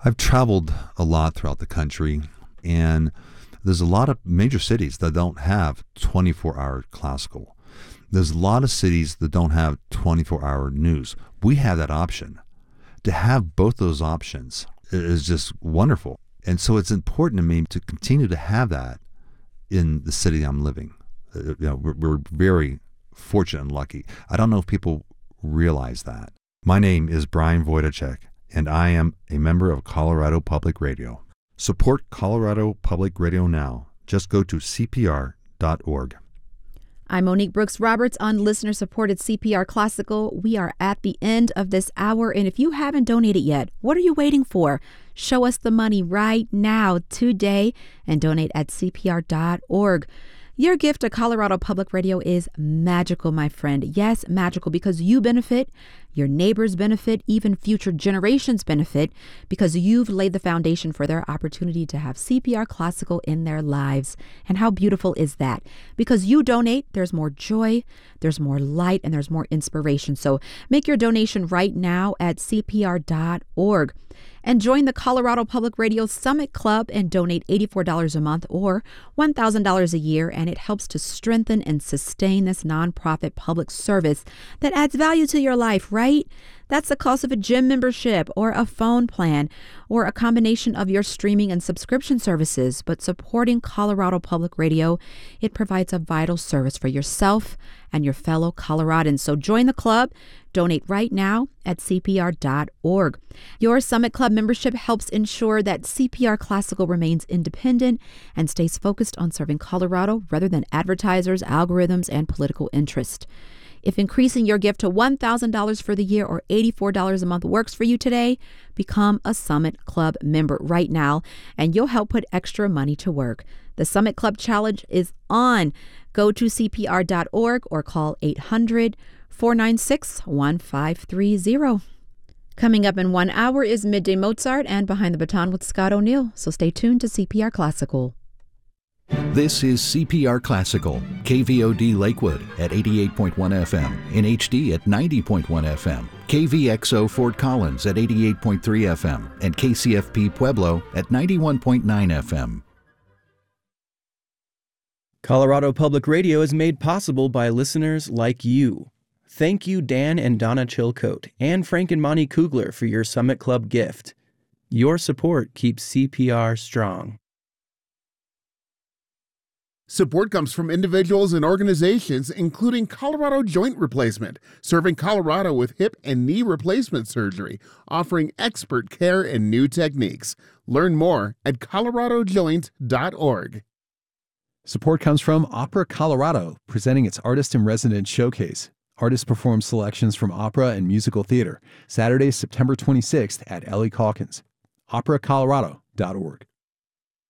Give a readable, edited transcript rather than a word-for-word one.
I've traveled a lot throughout the country, and there's a lot of major cities that don't have 24-hour classical. There's a lot of cities that don't have 24-hour news. We have that option. To have both those options is just wonderful. And so it's important to me to continue to have that in the city I'm living. We're very fortunate and lucky. I don't know if people realize that. My name is Brian Wojtacek, and I am a member of Colorado Public Radio. Support Colorado Public Radio now. Just go to CPR.org. I'm Monique Brooks Roberts on listener-supported CPR Classical. We are at the end of this hour, and if you haven't donated yet, what are you waiting for? Show us the money right now, today, and donate at CPR.org. Your gift to Colorado Public Radio is magical, my friend. Yes, magical, because you benefit, your neighbors benefit, even future generations benefit, because you've laid the foundation for their opportunity to have CPR Classical in their lives. And how beautiful is that? Because you donate, there's more joy, there's more light, and there's more inspiration. So make your donation right now at CPR.org. And join the Colorado Public Radio Summit Club and donate $84 a month or $1,000 a year, and it helps to strengthen and sustain this nonprofit public service that adds value to your life, right? That's the cost of a gym membership or a phone plan or a combination of your streaming and subscription services. But supporting Colorado Public Radio, it provides a vital service for yourself and your fellow Coloradans. So join the club. Donate right now at CPR.org. Your Summit Club membership helps ensure that CPR Classical remains independent and stays focused on serving Colorado rather than advertisers, algorithms, and political interest. If increasing your gift to $1,000 for the year or $84 a month works for you today, become a Summit Club member right now, and you'll help put extra money to work. The Summit Club Challenge is on. Go to CPR.org or call 800-496-1530. Coming up in 1 hour is Midday Mozart and Behind the Baton with Scott O'Neill, so stay tuned to CPR Classical. This is CPR Classical, KVOD Lakewood at 88.1 FM, in HD at 90.1 FM, KVXO Fort Collins at 88.3 FM, and KCFP Pueblo at 91.9 FM. Colorado Public Radio is made possible by listeners like you. Thank you, Dan and Donna Chilcote, and Frank and Monty Kugler for your Summit Club gift. Your support keeps CPR strong. Support comes from individuals and organizations, including Colorado Joint Replacement, serving Colorado with hip and knee replacement surgery, offering expert care and new techniques. Learn more at coloradojoint.org. Support comes from Opera Colorado, presenting its Artist-in-Residence Showcase. Artists perform selections from opera and musical theater, Saturday, September 26th at Ellie Calkins. operacolorado.org.